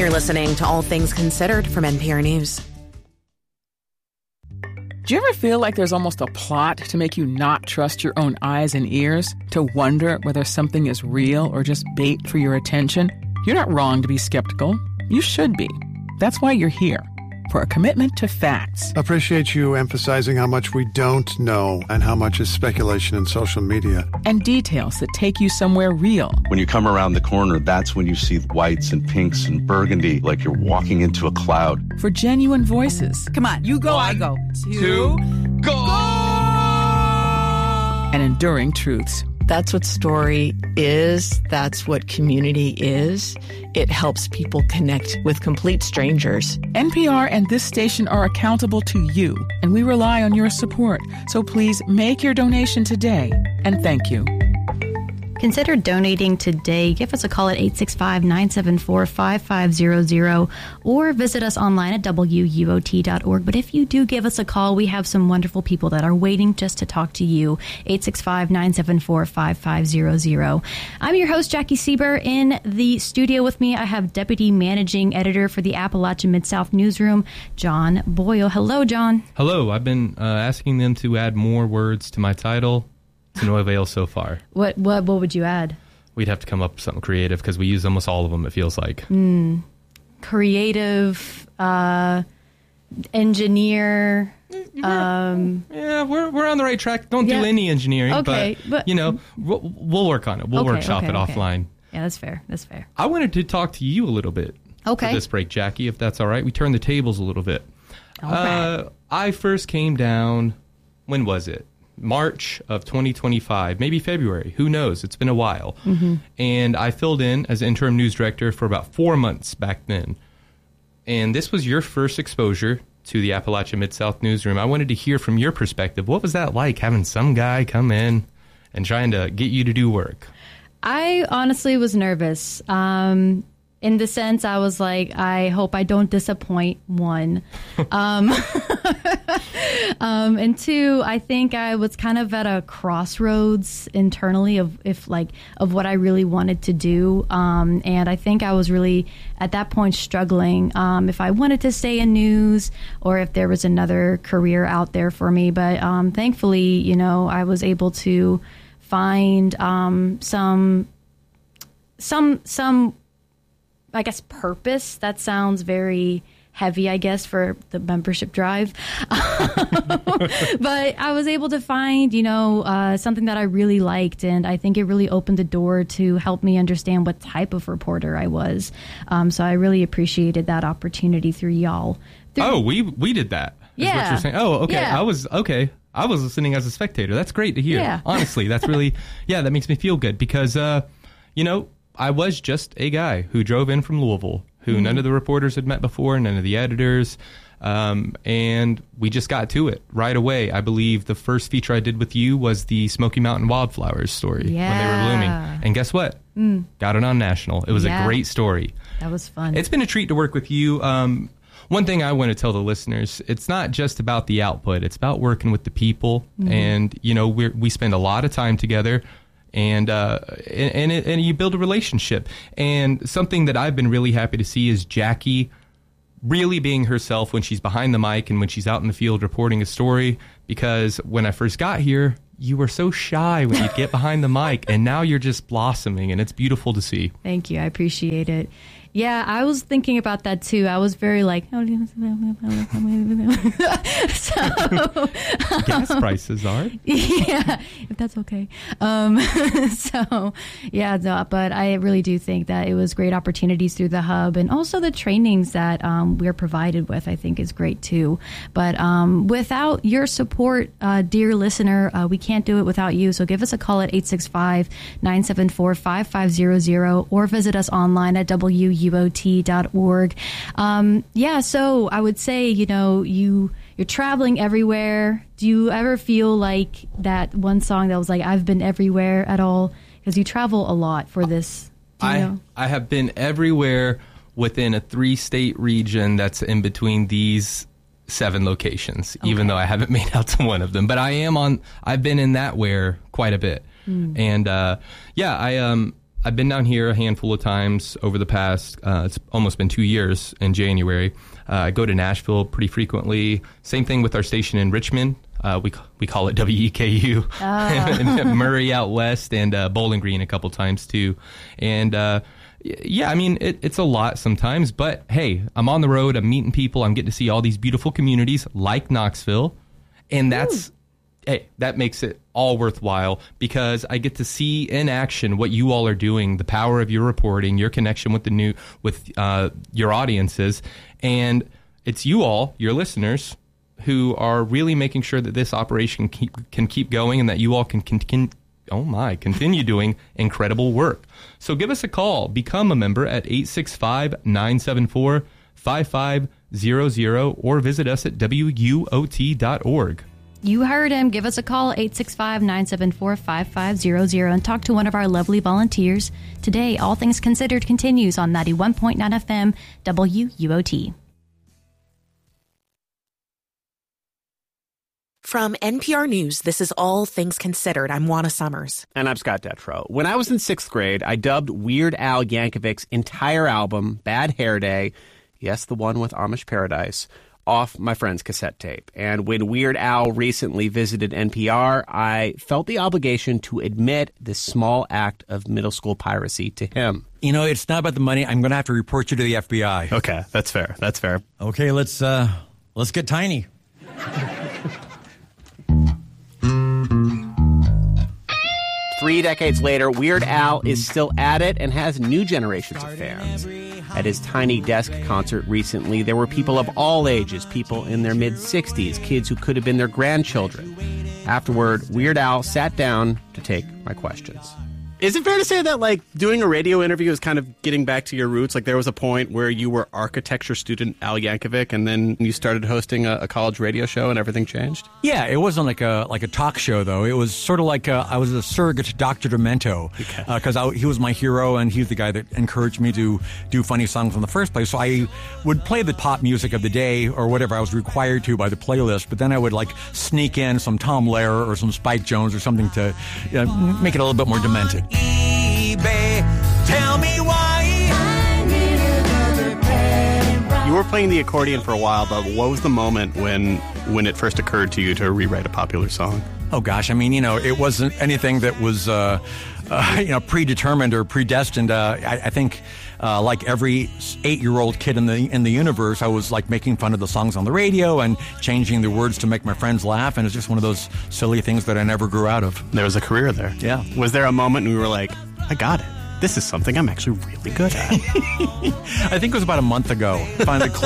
You're listening to All Things Considered from NPR News. Do you ever feel like there's almost a plot to make you not trust your own eyes and ears? To wonder whether something is real or just bait for your attention? You're not wrong to be skeptical. You should be. That's why you're here. For a commitment to facts. Appreciate you emphasizing how much we don't know and how much is speculation in social media. And details that take you somewhere real. When you come around the corner, that's when you see whites and pinks and burgundy, like you're walking into a cloud. For genuine voices. Come on, you go, I go. Two, go! And enduring truths. That's what story is. That's what community is. It helps people connect with complete strangers. NPR and this station are accountable to you, and we rely on your support. So please make your donation today, and thank you. Consider donating today. Give us a call at 865-974-5500 or visit us online at wuot.org. But if you do give us a call, we have some wonderful people that are waiting just to talk to you. 865-974-5500. I'm your host, Jackie Sieber. In the studio with me, I have Deputy Managing Editor for the Appalachian Mid-South Newsroom, John Boyle. Hello, John. Hello. I've been asking them to add more words to my title. To no avail so far. What would you add? We'd have to come up with something creative because we use almost all of them, it feels like. Creative, engineer. Yeah, we're on the right track. Don't do any engineering, okay, but you know, we'll work on it. We'll workshop it offline. Yeah, that's fair. That's fair. I wanted to talk to you a little bit for this break, Jackie, if that's all right. We turn the tables a little bit. All right. I first came down, when was it? March of 2025, maybe February. Who knows? It's been a while. Mm-hmm. And I filled in as interim news director for about 4 months back then. And this was your first exposure to the Appalachian Mid-South Newsroom. I wanted to hear from your perspective. What was that like, having some guy come in and trying to get you to do work? I honestly was nervous. In the sense, I was like, I hope I don't disappoint, one. And two, I think I was kind of at a crossroads internally of what I really wanted to do. And I think I was really at that point struggling if I wanted to stay in news or if there was another career out there for me. But thankfully, you know, I was able to find some I guess purpose. That sounds very heavy, I guess, for the membership drive. But I was able to find, you know, something that I really liked, and I think it really opened the door to help me understand what type of reporter I was. So I really appreciated that opportunity through y'all. We did that. Is what you're saying. Oh, okay. Yeah. I was listening as a spectator. That's great to hear. Yeah. Honestly, that's really, that makes me feel good because, you know, I was just a guy who drove in from Louisville, who none of the reporters had met before, none of the editors, and we just got to it right away. I believe the first feature I did with you was the Smoky Mountain Wildflowers story when they were blooming. And guess what? Got it on national. It was a great story. That was fun. It's been a treat to work with you. One thing I want to tell the listeners, it's not just about the output. It's about working with the people. And, you know, we spend a lot of time together. And you build a relationship. And something that I've been really happy to see is Jackie really being herself when she's behind the mic and when she's out in the field reporting a story. Because when I first got here, you were so shy when you'd get behind the mic, and now you're just blossoming, and it's beautiful to see. Thank you. I appreciate it. Yeah, I was thinking about that too. I was very like, so, gas prices are. Yeah, if that's okay. So, yeah, no, but I really do think that it was great opportunities through the hub, and also the trainings that we're provided with, I think is great too. But without your support, dear listener, we can't do it without you. So give us a call at 865-974-5500 or visit us online at wuot.org. So I would say, you know, you're traveling everywhere. Do you ever feel like that one song that was like, I've been everywhere at all? Because you travel a lot for this. I have been everywhere within a 3-state region that's in between these 7 locations, even though I haven't made out to one of them. But I've been in that where quite a bit. And I've been down here a handful of times over the past, it's almost been 2 years in January. I go to Nashville pretty frequently. Same thing with our station in Richmond. We call it WEKU. And Murray out west, and Bowling Green a couple times too. And yeah, I mean, it's a lot sometimes. But hey, I'm on the road. I'm meeting people. I'm getting to see all these beautiful communities like Knoxville. And that makes it all worthwhile, because I get to see in action what you all are doing, the power of your reporting, your connection with your audiences. And it's you all, your listeners, who are really making sure that this operation can keep going, and that you all can continue doing incredible work. So give us a call. Become a member at 865-974-5500, or visit us at WUOT.org. You heard him. Give us a call, 865-974-5500, and talk to one of our lovely volunteers. Today, All Things Considered continues on 91.9 FM WUOT. From NPR News, this is All Things Considered. I'm Juana Summers. And I'm Scott Detrow. When I was in 6th grade, I dubbed Weird Al Yankovic's entire album, Bad Hair Day, yes, the one with Amish Paradise, off my friend's cassette tape. And when Weird Al recently visited NPR, I felt the obligation to admit this small act of middle school piracy to him. You know, it's not about the money. I'm going to have to report you to the FBI. Okay, that's fair. That's fair. Okay, let's get tiny. 3 decades later, Weird Al is still at it and has new generations of fans. At his Tiny Desk concert recently, there were people of all ages, people in their mid-60s, kids who could have been their grandchildren. Afterward, Weird Al sat down to take my questions. Is it fair to say that, like, doing a radio interview is kind of getting back to your roots? Like, there was a point where you were architecture student Al Yankovic, and then you started hosting a college radio show, and everything changed? Yeah, it wasn't like a talk show, though. It was sort of like I was a surrogate Dr. Demento, because he was my hero, and he's the guy that encouraged me to do funny songs in the first place. So I would play the pop music of the day, or whatever I was required to by the playlist, but then I would, like, sneak in some Tom Lehrer or some Spike Jones or something to make it a little bit more demented. Tell me why. You were playing the accordion for a while, but what was the moment when it first occurred to you to rewrite a popular song? Oh, gosh. I mean, it wasn't anything that was, predetermined or predestined. I think, like every 8-year-old kid in the universe, I was like making fun of the songs on the radio and changing the words to make my friends laugh. And it's just one of those silly things that I never grew out of. There was a career there. Yeah. Was there a moment when we were like, I got it. This is something I'm actually really good at? I think it was about a month ago. Finally